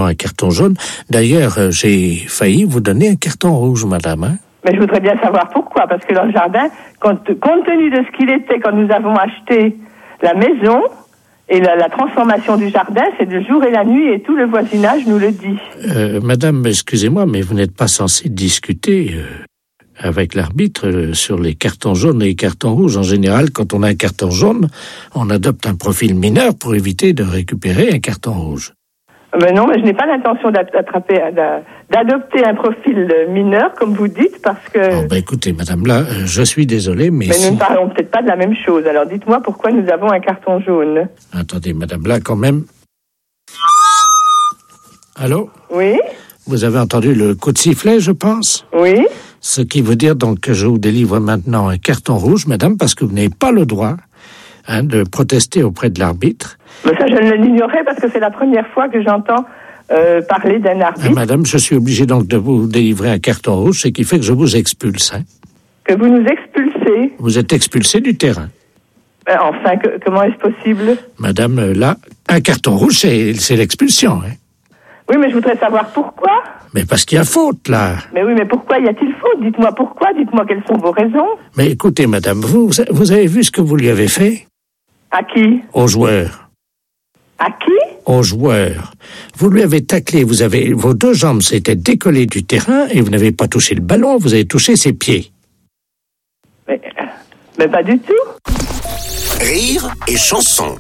simplement un carton jaune. D'ailleurs, j'ai failli vous donner un carton rouge, madame. Hein? Mais je voudrais bien savoir pourquoi, parce que dans le jardin, compte tenu de ce qu'il était quand nous avons acheté la maison, et la transformation du jardin, c'est le jour et la nuit, et tout le voisinage nous le dit. Madame, excusez-moi, mais vous n'êtes pas censée discuter avec l'arbitre sur les cartons jaunes et les cartons rouges. En général, quand on a un carton jaune, on adopte un profil mineur pour éviter de récupérer un carton rouge. Mais non, mais je n'ai pas l'intention d'adopter un profil mineur, comme vous dites, parce que... écoutez, madame, là, je suis désolé, mais nous ne parlons peut-être pas de la même chose. Alors, dites-moi pourquoi nous avons un carton jaune. Attendez, madame, là, quand même... Allô? Oui? Vous avez entendu le coup de sifflet, je pense? Oui? Ce qui veut dire donc que je vous délivre maintenant un carton rouge, madame, parce que vous n'avez pas le droit de protester auprès de l'arbitre. Mais ça, je ne l'ignorais parce que c'est la première fois que j'entends parler d'un arbitre. Madame, je suis obligé donc de vous délivrer un carton rouge, ce qui fait que je vous expulse. Hein. Que vous nous expulsez? Vous êtes expulsé du terrain. Enfin, comment est-ce possible? Madame, là, un carton rouge, c'est l'expulsion. Hein. Oui, mais je voudrais savoir pourquoi. Mais parce qu'il y a faute, là. Mais oui, mais pourquoi y a-t-il faute? Dites-moi pourquoi, dites-moi quelles sont vos raisons. Mais écoutez, madame, vous avez vu ce que vous lui avez fait? À qui? Aux joueurs. À qui? Aux joueurs. Vous lui avez taclé, vos deux jambes s'étaient décollées du terrain et vous n'avez pas touché le ballon, vous avez touché ses pieds. Mais pas du tout. Rire et chanson.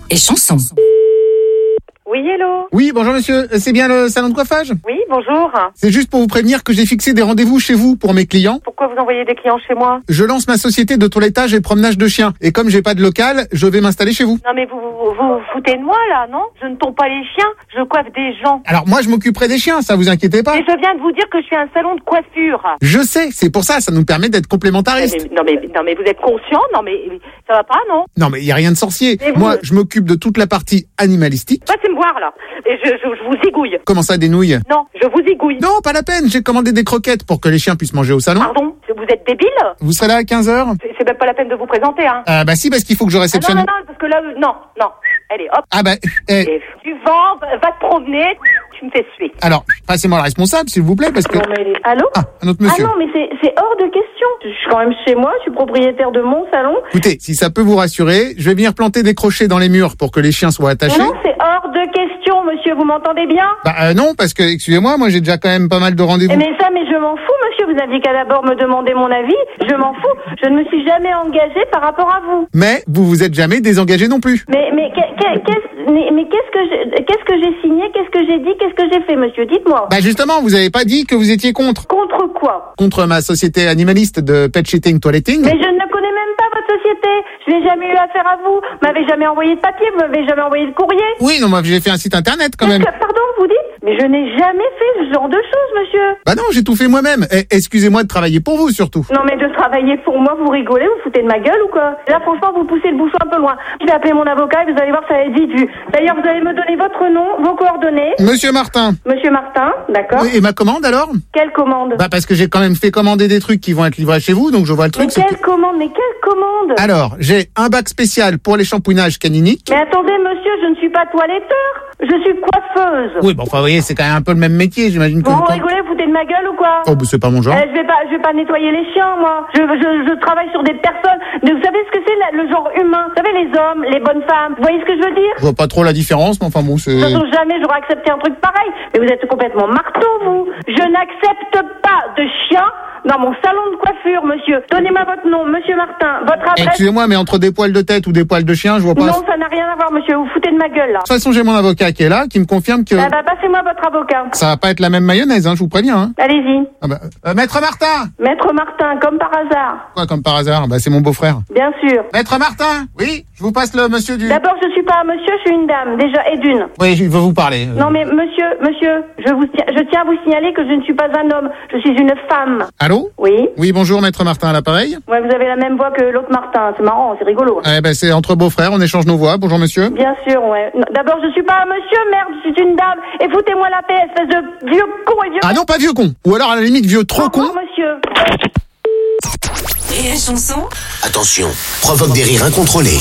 Oui, hello. Oui, bonjour monsieur, c'est bien le salon de coiffage? Oui, bonjour. C'est juste pour vous prévenir que j'ai fixé des rendez-vous chez vous pour mes clients. Pourquoi vous envoyez des clients chez moi? Je lance ma société de toilettage et promenage de chiens. Et comme j'ai pas de local, je vais m'installer chez vous. Non mais vous foutez de moi là, non? Je ne tombe pas les chiens, je coiffe des gens. Alors moi je m'occuperai des chiens, ça vous inquiétez pas. Et je viens de vous dire que je suis un salon de coiffure. Je sais, c'est pour ça nous permet d'être complémentaristes. Non mais vous êtes conscient? Non mais ça va pas, non? Non mais il y a rien de sorcier. Moi je m'occupe de toute la partie animalistique. Passez me voir là. Et je vous égouille. Comment ça, des nouilles? Non, je vous égouille. Non, pas la peine, j'ai commandé des croquettes pour que les chiens puissent manger au salon. Pardon? Vous êtes débile? Vous serez là à 15h? C'est même pas la peine de vous présenter, hein. Bah si, parce qu'il faut que je réceptionne... Non, parce que là, non. Allez, hop. Et tu vends, va te promener, tu me fais suer. Alors, passez-moi le responsable, s'il vous plaît, parce que... Non, mais allô? Un autre monsieur. Ah non, mais c'est hors de question. Je suis quand même chez moi, je suis propriétaire de mon salon. Écoutez, si ça peut vous rassurer, je vais venir planter des crochets dans les murs pour que les chiens soient attachés. Non, c'est hors de question, monsieur, vous m'entendez bien? Non, parce que, excusez-moi, moi j'ai déjà quand même pas mal de rendez-vous. Mais je m'en fous, monsieur, vous n'aviez qu'à d'abord me demander mon avis, je m'en fous, je ne me suis jamais engagée par rapport à vous. Mais vous vous êtes jamais désengagé non plus. Mais qu'est-ce que j'ai signé, qu'est-ce que j'ai dit, qu'est-ce que j'ai fait, monsieur, dites-moi. Justement, vous avez pas dit que vous étiez contre. Contre quoi? Contre ma société animaliste de pet shitting toiletting. Mais je ne connais même pas votre société, je n'ai jamais eu affaire à vous, vous m'avez jamais envoyé de papier, vous m'avez jamais envoyé de courrier. Oui, non, moi j'ai fait un site internet quand même. Pardon, vous dites? Mais je n'ai jamais fait ce genre de choses, monsieur. Non, j'ai tout fait moi-même. Excusez-moi de travailler pour vous, surtout. Non, mais de travailler pour moi, vous rigolez, vous foutez de ma gueule ou quoi? Là, franchement, vous poussez le bouchon un peu loin. Je vais appeler mon avocat et vous allez voir, ça va être vite vu. D'ailleurs, vous allez me donner votre nom, vos coordonnées. Monsieur Martin. Monsieur Martin, d'accord. Oui, et ma commande alors? Quelle commande? Parce que j'ai quand même fait commander des trucs qui vont être livrés chez vous, donc je vois le truc. Mais quelle commande? Alors, j'ai un bac spécial pour les shampouinages caniniques. Mais attendez, monsieur, je ne suis pas toiletteur. Je suis coiffeuse. Oui, bon, enfin, vous voyez, c'est quand même un peu le même métier, j'imagine que vous rigolez, vous foutez de ma gueule ou quoi? Oh, c'est pas mon genre. Je vais pas nettoyer les chiens, moi. Je travaille sur des personnes. Mais vous savez ce que c'est, le genre humain? Vous savez, les hommes, les bonnes femmes. Vous voyez ce que je veux dire? Je vois pas trop la différence, mais enfin bon, c'est... De toute façon, jamais j'aurais accepté un truc pareil. Mais vous êtes complètement marteau, vous. Je n'accepte pas de chiens dans mon salon de coiffure, monsieur. Donnez-moi votre nom, monsieur Martin, votre adresse. Excusez-moi, mais entre des poils de tête ou des poils de chien, je vois pas... Non, ça n'a rien à voir, monsieur. Vous foutez de ma gueule, là. De toute façon, j'ai mon avocat qui est là, qui me confirme que... Passez-moi votre avocat. Ça va pas être la même mayonnaise, je vous préviens, hein. Allez-y. Maître Martin! Maître Martin, comme par hasard. Quoi, comme par hasard? C'est mon beau-frère. Bien sûr. Maître Martin! Oui, je vous passe le monsieur du... D'abord, je suis pas un monsieur, je suis une dame, déjà, et d'une. Oui, je veux vous parler. Non, mais monsieur, je tiens à vous signaler que je ne suis pas un homme, je suis une femme. Allô? Oui. Oui, bonjour, Maître Martin, à l'appareil. Ouais, vous avez la même voix que l'autre Martin, c'est marrant, c'est rigolo. C'est entre beaux-frères, on échange nos voix. Bonjour, monsieur. Bien sûr, ouais. D'abord, je suis pas un monsieur, merde, je suis une dame, et foutez-moi la paix, espèce de vieux con et vieux... Ah non, pas vieux con. Ou alors, à la limite, vieux trop con. Non, monsieur. Et la chanson? Attention, provoque des rires incontrôlés.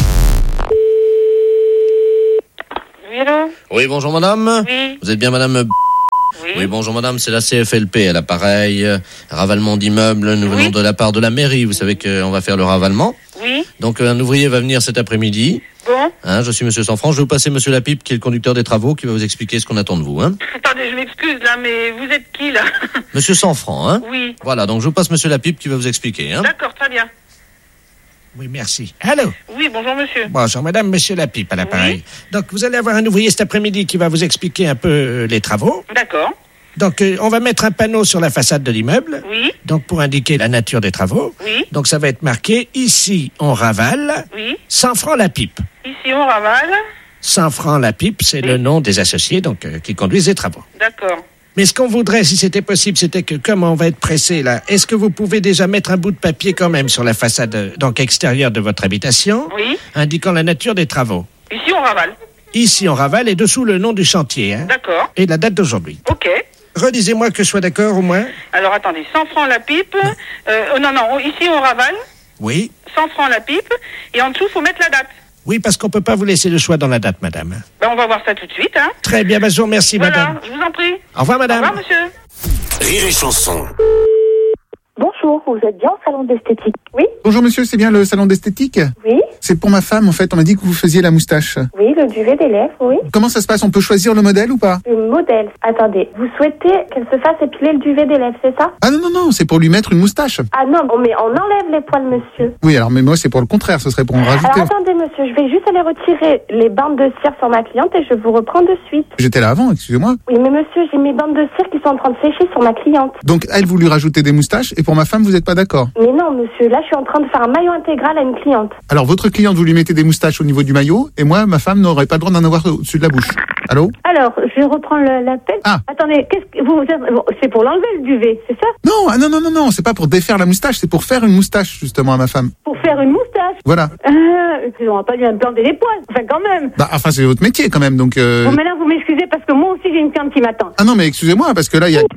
Oui, allô? Oui, bonjour madame. Oui. Vous êtes bien madame Oui, bonjour madame, c'est la CFLP à l'appareil. Ravalement d'immeubles, nous venons de la part de la mairie. Vous savez qu'on va faire le ravalement. Oui. Donc un ouvrier va venir cet après-midi. Bon. Je suis monsieur Sanfranc. Je vais vous passer monsieur Lapipe, qui est le conducteur des travaux, qui va vous expliquer ce qu'on attend de vous. Attendez, je m'excuse là, mais vous êtes qui là? Monsieur Sanfranc, Oui. Voilà, donc je vous passe monsieur Lapipe qui va vous expliquer. D'accord, très bien. Oui, merci. Allô? Oui, bonjour monsieur. Bonjour madame, monsieur Lapipe à l'appareil. Oui. Donc vous allez avoir un ouvrier cet après-midi qui va vous expliquer un peu les travaux. D'accord. Donc on va mettre un panneau sur la façade de l'immeuble. Oui. Donc pour indiquer la nature des travaux. Oui. Donc ça va être marqué, ici on ravale. Oui. 100 francs la pipe. Ici on ravale. 100 francs la pipe, c'est le nom des associés donc qui conduisent les travaux. D'accord. Mais ce qu'on voudrait, si c'était possible, c'était que, comme on va être pressé là, est-ce que vous pouvez déjà mettre un bout de papier quand même sur la façade donc extérieure de votre habitation, indiquant la nature des travaux? Ici on ravale. Ici on ravale et dessous le nom du chantier. D'accord. Et la date d'aujourd'hui. Ok. Redisez-moi que je sois d'accord au moins. Alors attendez, 100 francs la pipe. Non, ici on ravale. Oui. 100 francs la pipe. Et en dessous, faut mettre la date. Oui, parce qu'on peut pas vous laisser le choix dans la date, madame. On va voir ça tout de suite, Très bien, je vous remercie, madame. Je vous en prie. Au revoir, madame. Au revoir, monsieur. Rire et chanson. Bonjour, vous êtes bien au salon d'esthétique? Oui. Bonjour monsieur, c'est bien le salon d'esthétique? Oui. C'est pour ma femme, en fait, on m'a dit que vous faisiez la moustache. Oui, le duvet des lèvres, oui. Comment ça se passe? On peut choisir le modèle ou pas? Le modèle. Attendez, vous souhaitez qu'elle se fasse épiler le duvet des lèvres, c'est ça? Ah non, c'est pour lui mettre une moustache. Ah non, mais on enlève les poils, monsieur. Oui, alors mais moi c'est pour le contraire, ce serait pour en rajouter. Alors attendez, monsieur, je vais juste aller retirer les bandes de cire sur ma cliente et je vous reprends de suite. J'étais là avant, excusez-moi. Oui, mais monsieur, j'ai mes bandes de cire qui sont en train de sécher sur ma cliente. Donc elle voulait rajouter des moustaches et pour ma femme, vous n'êtes pas d'accord? Mais non, monsieur, là je suis en train de faire un maillot intégral à une cliente. Alors votre cliente, vous lui mettez des moustaches au niveau du maillot et moi, ma femme n'aurait pas le droit d'en avoir au-dessus de la bouche. Allô? Alors, je reprends l'appel. Ah. Attendez, c'est pour l'enlever le duvet, c'est ça? Non, c'est pas pour défaire la moustache, c'est pour faire une moustache justement à ma femme. Pour faire une moustache? Voilà. On va pas lui implanter les poils, enfin quand même. Enfin c'est votre métier quand même, donc... Bon, maintenant vous m'excusez parce que moi aussi j'ai une cliente qui m'attend. Ah non, mais excusez-moi, parce que là il y a...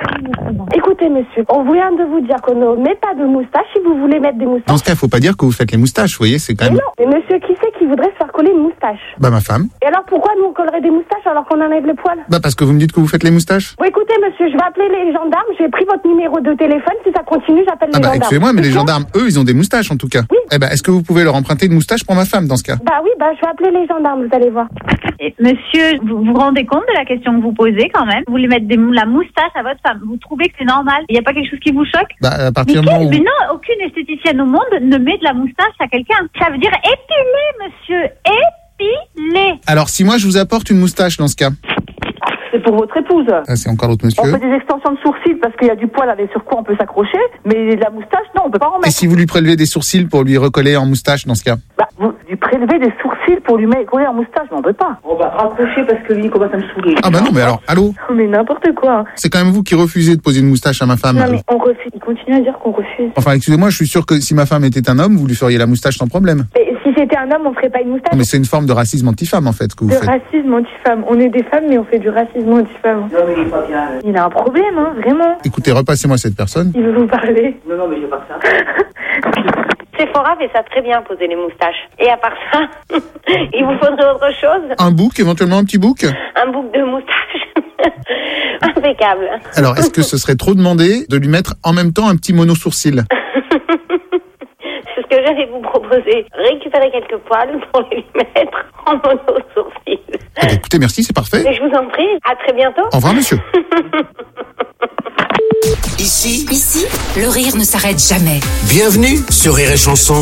Écoutez monsieur, on vient de vous dire qu'on ne met pas de moustache si vous voulez mettre des moustaches. Dans ce cas, il faut pas dire que vous faites les moustaches, vous voyez, c'est quand même... Mais non, mais monsieur, qui c'est qui voudrait se faire coller une moustache? Ma femme. Et alors pourquoi nous on collerait des moustaches alors qu'on enlève les poils? Parce que vous me dites que vous faites les moustaches. Bon écoutez monsieur, je vais appeler les gendarmes, j'ai pris votre numéro de téléphone, si ça continue j'appelle les gendarmes. Excusez-moi, mais les gendarmes, eux, ils ont des moustaches en tout cas. Oui. Est-ce que vous pouvez leur emprunter une moustache pour ma femme dans ce cas? Oui, je vais appeler les gendarmes, vous allez voir. Et monsieur, vous vous rendez compte de la question que vous posez quand même? Vous voulez mettre la moustache à votre femme, vous trouvez que c'est normal? Il n'y a pas quelque chose qui vous choque? À partir du moment où... Mais non, aucune esthéticienne au monde ne met de la moustache à quelqu'un. Ça veut dire épiler, monsieur, épiler. Alors si moi je vous apporte une moustache dans ce cas? C'est pour votre épouse. C'est encore l'autre monsieur. On fait des extensions de sourcils parce qu'il y a du poil avec sur quoi on peut s'accrocher, mais la moustache, non, on peut pas en mettre. Et si vous lui prélevez des sourcils pour lui recoller en moustache dans ce cas? Vous lui prélevez des sourcils pour lui coller en moustache, mais on peut pas. On va raccrocher parce que lui commence à me saouler. Non, mais alors, allô? Mais n'importe quoi. C'est quand même vous qui refusez de poser une moustache à ma femme. Non, mais on refuse. Il continue à dire qu'on refuse. Enfin, excusez-moi, je suis sûr que si ma femme était un homme, vous lui feriez la moustache sans problème. Et si c'était un homme, on ferait pas une moustache. Mais c'est une forme de racisme anti-femme, en fait, que vous faites. Racisme anti-femme. On est des femmes, mais on fait du racisme anti-femme. Non, mais il est pas bien. Il a un problème, vraiment. Écoutez, repassez-moi cette personne. Il veut vous parler. Non, mais je veux pas ça. Sephora fait ça très bien, poser les moustaches. Et à part ça, il vous faudrait autre chose? Un bouc, éventuellement un petit bouc? Un bouc de moustache. Impeccable. Alors, est-ce que ce serait trop demandé de lui mettre en même temps un petit mono-sourcil? C'est ce que j'allais vous proposer. Récupérer quelques poils pour les mettre en mono-sourcil. Écoutez, merci, c'est parfait. Et je vous en prie. À très bientôt. Au revoir, monsieur. Ici, le rire ne s'arrête jamais. Bienvenue sur Rire et Chanson.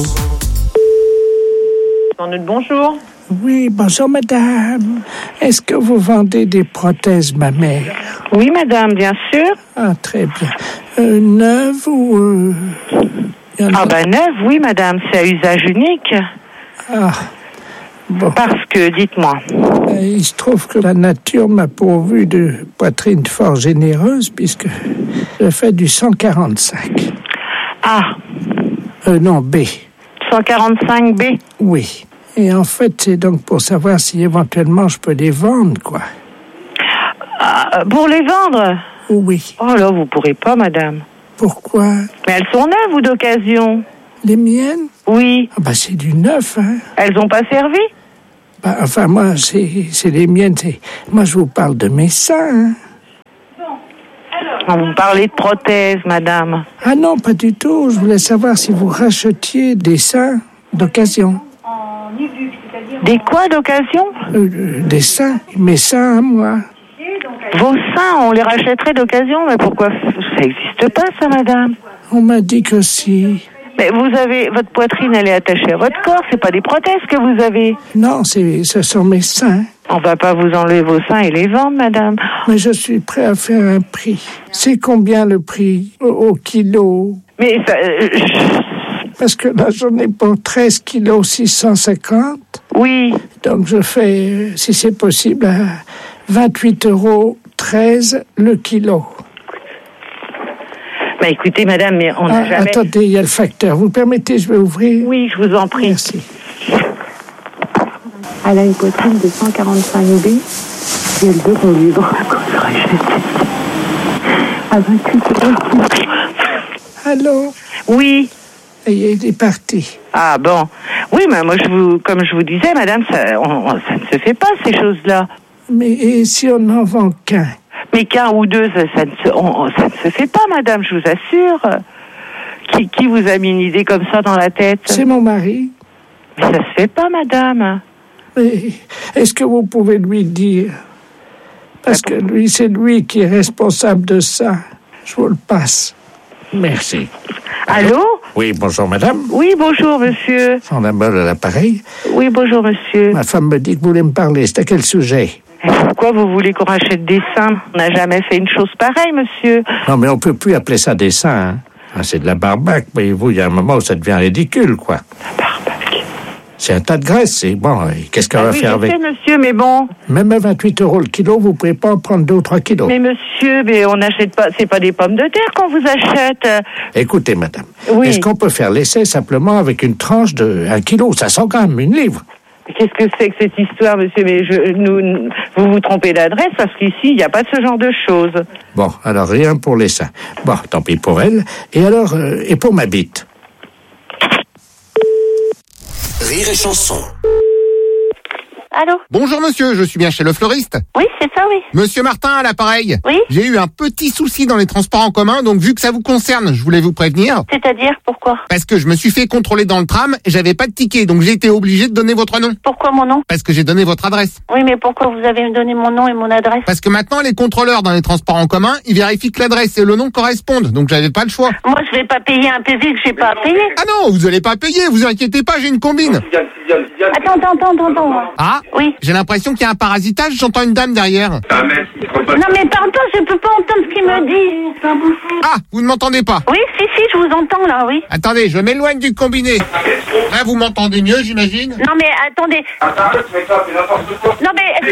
Bonjour. Oui, bonjour madame. Est-ce que vous vendez des prothèses mammaires? Oui, madame, bien sûr. Ah, très bien. Neuves ou... Neuve, oui, madame, c'est à usage unique. Ah, bon. Parce que, dites-moi. Il se trouve que la nature m'a pourvu de poitrine fort généreuse puisque je fais du 145. Ah. Non, B. 145B? Oui. Et en fait, c'est donc pour savoir si éventuellement je peux les vendre, quoi. Pour les vendre? Oui. Oh là, vous pourrez pas, madame. Pourquoi? Mais elles sont neuves ou d'occasion? Les miennes? Oui. C'est du neuf, hein. Elles ont pas servi? Moi, c'est les miennes. Moi, je vous parle de mes seins, hein. Vous parlez de prothèses, madame. Ah non, pas du tout. Je voulais savoir si vous rachetiez des seins d'occasion. Des quoi d'occasion? Des seins. Mes seins à moi. Vos seins, on les rachèterait d'occasion, mais pourquoi? Ça n'existe pas, ça, madame. On m'a dit que si. Mais vous avez, votre poitrine, elle est attachée à votre corps, c'est pas des prothèses que vous avez. Non, ce sont mes seins. On va pas vous enlever vos seins et les vendre, madame. Mais je suis prêt à faire un prix. C'est combien le prix au kilo? Mais ça, Parce que là, j'en ai pour 13 kilos 650. Oui. Donc je fais, si c'est possible, à 28,13 € le kilo. Bah écoutez, madame, mais on n'a jamais... Attendez, il y a le facteur. Vous permettez, je vais ouvrir? Oui, je vous en prie. Merci. Elle a une poitrine de 145 lb et elle veut qu'on lui vende à 28 €. Allô? Oui. Et il est parti. Ah bon. Oui, mais moi, comme je vous disais, madame, ça ne se fait pas, ces choses-là. Mais et si on n'en vend qu'un? Mais qu'un ou deux, ça ne se fait pas, madame, je vous assure. Qui vous a mis une idée comme ça dans la tête? C'est mon mari. Mais ça se fait pas, madame. Mais est-ce que vous pouvez lui dire? Parce que lui, c'est lui qui est responsable de ça. Je vous le passe. Merci. Allô? Oui, bonjour madame. Oui, bonjour monsieur. On a mal à l'appareil. Oui, bonjour monsieur. Ma femme me dit que vous voulez me parler. C'est à quel sujet? Pourquoi vous voulez qu'on rachète des seins? On n'a jamais fait une chose pareille, monsieur. Non, mais on peut plus appeler ça des seins. Hein. Ah, c'est de la barbaque. Voyez-vous, il y a un moment où ça devient ridicule, quoi. La barbaque. C'est un tas de graisse. Et bon, qu'est-ce qu'on va faire avec? Oui, monsieur, mais bon. Même à 28 € le kilo, vous pouvez pas en prendre 2 ou 3 kilos. Mais monsieur, mais on n'achète pas, c'est pas des pommes de terre qu'on vous achète. Écoutez, madame. Oui. Est-ce qu'on peut faire l'essai simplement avec une tranche de 1 kilo? Ça sent quand même une livre. Qu'est-ce que c'est que cette histoire, monsieur? Mais vous vous trompez d'adresse parce qu'ici, il n'y a pas de ce genre de choses. Bon, alors rien pour les seins. Bon, tant pis pour elle. Et alors, et pour ma bite? Rire et chanson. Allô? Bonjour monsieur, je suis bien chez le fleuriste. Oui, c'est ça, oui. Monsieur Martin à l'appareil. Oui. J'ai eu un petit souci dans les transports en commun, donc vu que ça vous concerne, je voulais vous prévenir. C'est-à-dire, pourquoi? Parce que je me suis fait contrôler dans le tram et j'avais pas de ticket, donc j'ai été obligé de donner votre nom. Pourquoi mon nom? Parce que j'ai donné votre adresse. Oui, mais pourquoi vous avez donné mon nom et mon adresse? Parce que maintenant, les contrôleurs dans les transports en commun, ils vérifient que l'adresse et le nom correspondent, donc j'avais pas le choix. Moi, je vais pas payer un PV que j'ai pas à payer. Ah non, vous allez pas payer, vous inquiétez pas, j'ai une combine. Attends. Ah? Oui. J'ai l'impression qu'il y a un parasitage, j'entends une dame derrière. Non, mais pardon, je peux pas entendre ce qu'il me dit. Ah, vous ne m'entendez pas? Oui, si, je vous entends, là, oui. Attendez, je m'éloigne du combiné. Là, vous m'entendez mieux, j'imagine? Non, mais attendez. Non, mais...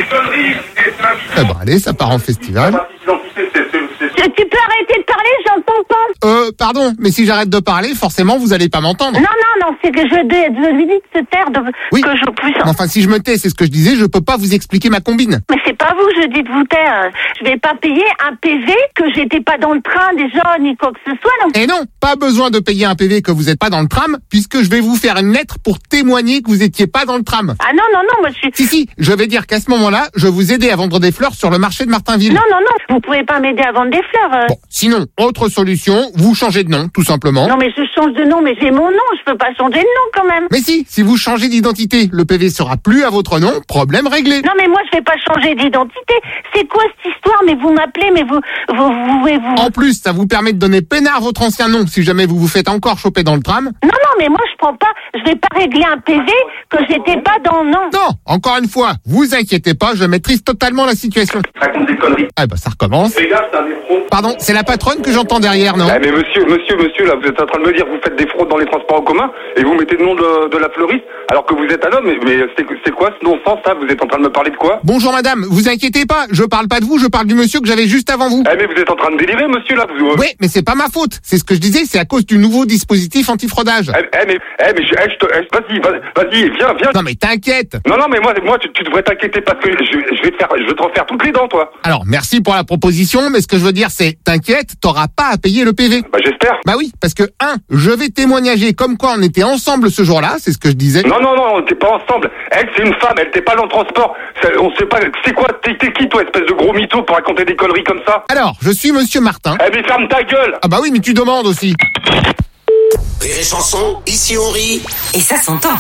Eh ben, allez, ça part en festival. Tu peux arrêter de parler, j'entends pas. Pardon, mais si j'arrête de parler, forcément, vous allez pas m'entendre. Non, c'est que je lui dis de se taire, oui. Que je puisse... Enfin, si je me tais, c'est ce que je disais, je peux pas vous expliquer ma combine. Mais c'est pas vous, je dis de vous taire. Je vais pas payer un PV que j'étais pas dans le train déjà, ni quoi que ce soit, non. Et non, pas besoin de payer un PV que vous êtes pas dans le tram, puisque je vais vous faire une lettre pour témoigner que vous étiez pas dans le tram. Ah non, moi je suis... Si, je vais dire qu'à ce moment-là, je vous aidais à vendre des fleurs sur le marché de Martinville. Non, vous pouvez pas m'aider à vendre des fleurs. Bon, sinon, autre solution, vous changez de nom, tout simplement. Non, mais je change de nom, mais j'ai mon nom, je peux pas changer de nom quand même. Mais si vous changez d'identité, le PV sera plus à votre nom, problème réglé. Non, mais moi je vais pas changer d'identité. C'est quoi cette histoire? Mais vous m'appelez, mais vous... En plus, ça vous permet de donner peinard votre ancien nom, si jamais vous vous faites encore choper dans le tram. Non, mais moi je prends pas, je vais pas régler un PV que j'étais pas dans le nom. Non, encore une fois, vous inquiétez pas, je maîtrise totalement la situation. Raconte des conneries. Ah bah ça recommence. Les gars, c'est un escroc. Pardon, c'est la patronne que j'entends derrière, non? Ah mais monsieur, là, vous êtes en train de me dire que vous faites des fraudes dans les transports en commun et vous mettez le nom de la fleuriste alors que vous êtes un homme. Mais c'est quoi ce non-sens, ça? Vous êtes en train de me parler de quoi? Bonjour madame, vous inquiétez pas, je parle pas de vous, je parle du monsieur que j'avais juste avant vous. Eh mais vous êtes en train de délirer, monsieur, là. Oui, mais c'est pas ma faute. C'est ce que je disais, c'est à cause du nouveau dispositif antifraudage. Vas-y, viens. Non mais t'inquiète. Non, mais moi, tu devrais t'inquiéter parce que je vais te refaire toutes les dents, toi. Alors, merci pour la proposition, mais ce que je veux dire, c'est, t'inquiète, t'auras pas à payer le PV. Bah j'espère. Bah oui, parce que je vais témoignager comme quoi on était ensemble ce jour-là, c'est ce que je disais. Non, on n'était pas ensemble. Elle, c'est une femme, elle était pas dans le transport. On sait pas, c'est quoi, t'es qui toi, espèce de gros mytho pour raconter des conneries comme ça? Alors, je suis monsieur Martin. Eh mais ferme ta gueule. Ah bah oui, mais tu demandes aussi. Rire et chanson, ici on rit. Et ça s'entend.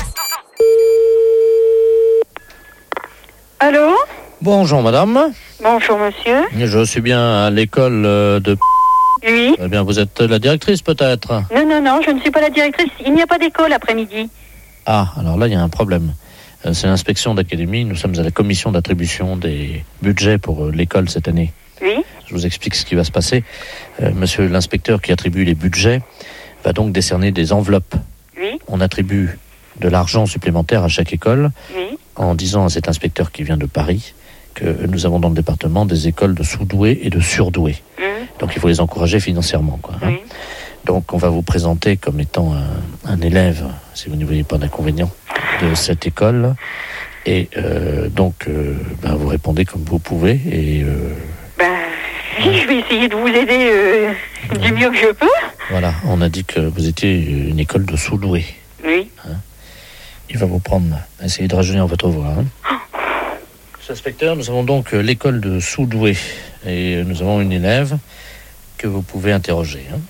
Allô? Bonjour madame. Bonjour monsieur. Je suis bien à l'école de... Oui. Eh bien, vous êtes la directrice peut-être? Non, je ne suis pas la directrice. Il n'y a pas d'école après-midi. Ah, alors là, il y a un problème. C'est l'inspection d'académie. Nous sommes à la commission d'attribution des budgets pour l'école cette année. Oui. Je vous explique ce qui va se passer. Monsieur l'inspecteur qui attribue les budgets va donc décerner des enveloppes. Oui. On attribue de l'argent supplémentaire à chaque école, oui, en disant à cet inspecteur qui vient de Paris que nous avons dans le département des écoles de sous-doués et de surdoués. Donc il faut les encourager financièrement, quoi. Hein. Donc on va vous présenter comme étant un élève, si vous ne voyez pas d'inconvénient, de cette école. Et donc vous répondez comme vous pouvez. Et je vais essayer de vous aider du mieux que je peux. voilà, on a dit que vous étiez une école de sous-doués. Oui. Hein. Il va vous prendre, essayez de rajeunir votre voix. Hein. Monsieur l'inspecteur, nous avons donc l'école de sous-doués. Et nous avons une élève que vous pouvez interroger. Hein.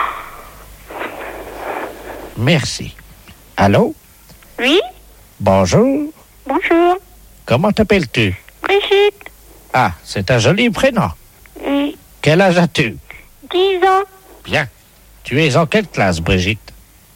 Merci. Allô? Oui? Bonjour. Bonjour. Comment t'appelles-tu? Brigitte. Ah, c'est un joli prénom. Oui. Quel âge as-tu? 10 ans. Bien. Tu es en quelle classe, Brigitte?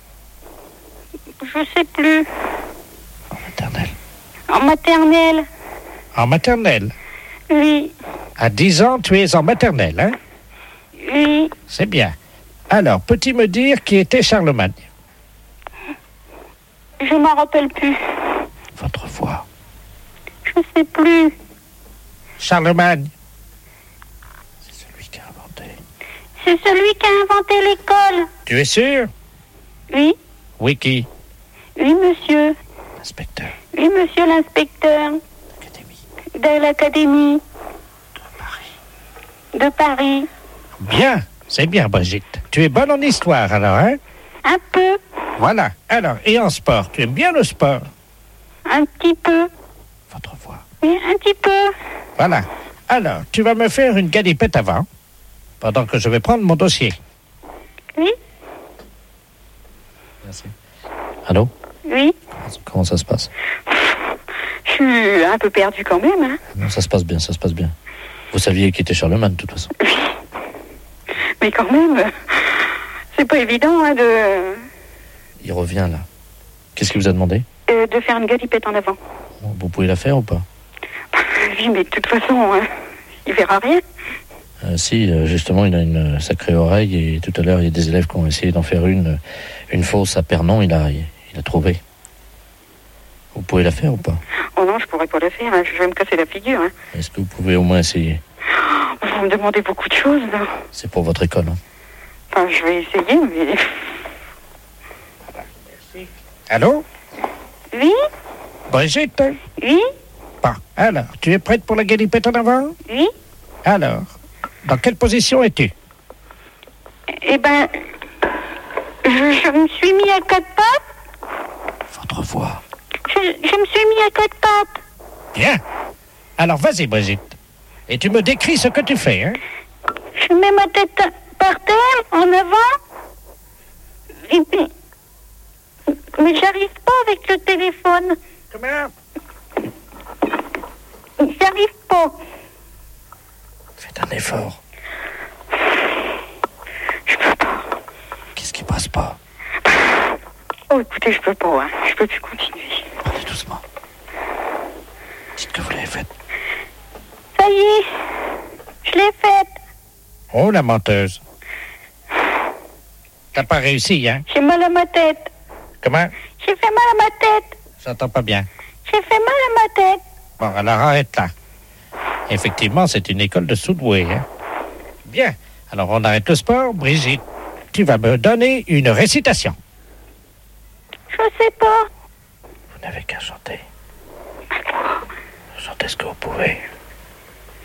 Je sais plus. En maternelle. En maternelle. En maternelle? Oui. À 10 ans, tu es en maternelle, hein? Oui. C'est bien. Alors, peux-tu me dire qui était Charlemagne? Je m'en rappelle plus. Votre voix. Je sais plus. Charlemagne. C'est celui qui a inventé. C'est celui qui a inventé l'école. Tu es sûr? Oui. Oui, qui? Oui, monsieur. L'inspecteur. Oui, monsieur l'inspecteur. De l'académie. De Paris. Bien, c'est bien, Brigitte. Tu es bonne en histoire, alors, hein? Un peu. Voilà. Alors, et en sport, tu aimes bien le sport? Un petit peu. Votre voix. Oui, un petit peu. Voilà. Alors, tu vas me faire une galipette avant, pendant que je vais prendre mon dossier. Oui. Merci. Allô? Oui. Comment ça se passe? Je suis un peu perdue quand même, hein. Non, ça se passe bien, ça se passe bien. Vous saviez qui était Charlemagne, de toute façon. Oui. Mais quand même, c'est pas évident, hein, de... Il revient, là. Qu'est-ce qu'il vous a demandé? De faire une galipette en avant. Vous pouvez la faire ou pas? Oui, mais de toute façon, il verra rien. Si, justement, il a une sacrée oreille et tout à l'heure, il y a des élèves qui ont essayé d'en faire une fausse à Pernon, il a trouvé. Vous pouvez la faire ou pas? Oh non, je pourrais pas la faire, hein. Je vais me casser la figure. Hein. Est-ce que vous pouvez au moins essayer? Vous me demandez beaucoup de choses, là. C'est pour votre école, hein. Enfin, je vais essayer, mais... Merci. Allô? Oui? Brigitte? Oui? Bon, alors, tu es prête pour la galipette en avant? Oui? Alors, dans quelle position es-tu? Eh ben, je me suis mis à quatre pattes. Votre voix. Je me suis mis à quatre pattes. Bien. Alors, vas-y, Brigitte. Et tu me décris ce que tu fais, hein? Je mets ma tête par terre, en avant. Et puis... Mais j'arrive pas avec le téléphone. Comment? J'arrive pas. Faites un effort. Je peux pas. Qu'est-ce qui passe pas? Oh, écoutez, je peux pas, hein. Je peux plus continuer. Parlez doucement. Dites que vous l'avez faite. Ça y est, je l'ai faite. Oh, la menteuse. T'as pas réussi, hein? J'ai mal à ma tête. Comment? J'ai fait mal à ma tête. J'entends pas bien. J'ai fait mal à ma tête. Bon, alors arrête là. Effectivement, c'est une école de sous-doués, hein? Bien. Alors, on arrête le sport. Brigitte, tu vas me donner une récitation. Je sais pas. Vous n'avez qu'à chanter. Chantez ce que vous pouvez.